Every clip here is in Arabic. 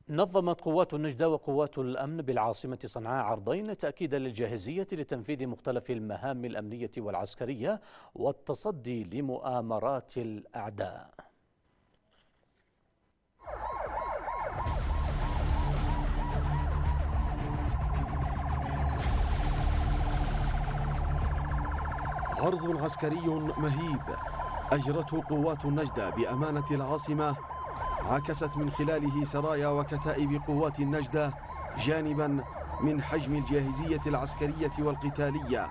نظمت قوات النجدة وقوات الأمن بالعاصمة صنعاء عرضين تأكيدا للجاهزية لتنفيذ مختلف المهام الأمنية والعسكرية والتصدي لمؤامرات الأعداء. عرض عسكري مهيب أجرته قوات النجدة بأمانة العاصمة عكست من خلاله سرايا وكتائب قوات النجدة جانبا من حجم الجاهزية العسكرية والقتالية.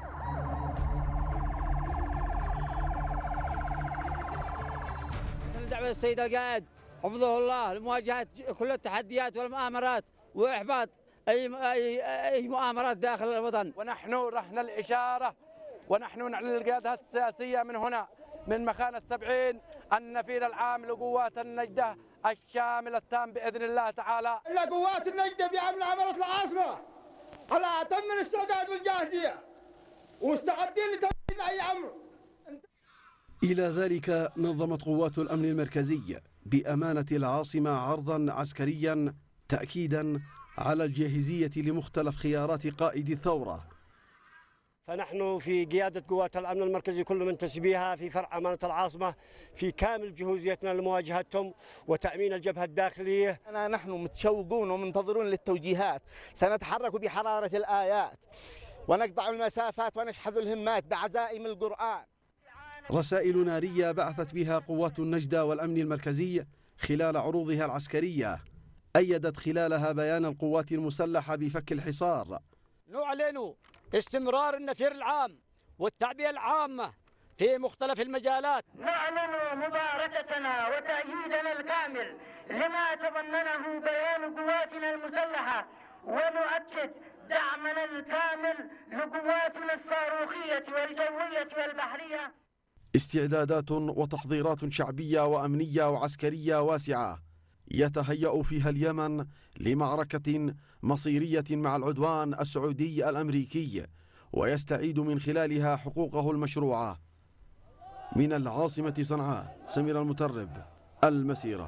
دعوة السيد القائد حفظه الله لمواجهة كل التحديات والمؤامرات وإحباط أي مؤامرات داخل الوطن. ونحن رهن الإشارة ونحن نعلن القيادة السياسية من هنا من مخانة 70 النفير العام لقوات النجدة الشامل التام بإذن الله تعالى. إلا قوات النجدة بعمل عملة العاصمة على أتم الاستعداد والجاهزية ومستعدين لتنفيذ أي أمر. إلى ذلك نظمت قوات الأمن المركزي بأمانة العاصمة عرضا عسكريا تأكيدا على الجاهزية لمختلف خيارات قائد الثورة. فنحن في قيادة قوات الأمن المركزي كل من تسبيها في فرع أمانة العاصمة في كامل جهوزيتنا لمواجهتهم وتأمين الجبهة الداخلية. نحن متشوقون ومنتظرون للتوجيهات، سنتحرك بحرارة الآيات ونقطع المسافات ونشحذ الهمات بعزائم القرآن. رسائل نارية بعثت بها قوات النجدة والأمن المركزي خلال عروضها العسكرية أيدت خلالها بيان القوات المسلحة بفك الحصار. نعلن استمرار النفير العام والتعبئة العامة في مختلف المجالات. نعلن مباركتنا وتأييدنا الكامل لما تضمنه بيان قواتنا المسلحة ونؤكد دعمنا الكامل لقواتنا الصاروخية والجوية والبحرية. استعدادات وتحضيرات شعبية وأمنية وعسكرية واسعة يتهيأ فيها اليمن لمعركة مصيرية مع العدوان السعودي الأمريكي ويستعيد من خلالها حقوقه المشروعة. من العاصمة صنعاء سمير المترب، المسيرة.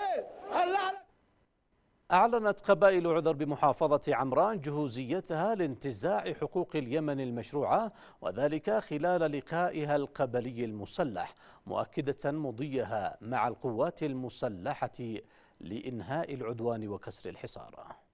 أعلنت قبائل عذر بمحافظة عمران جهوزيتها لانتزاع حقوق اليمن المشروعة وذلك خلال لقائها القبلي المسلح مؤكدة مضيها مع القوات المسلحة لإنهاء العدوان وكسر الحصار.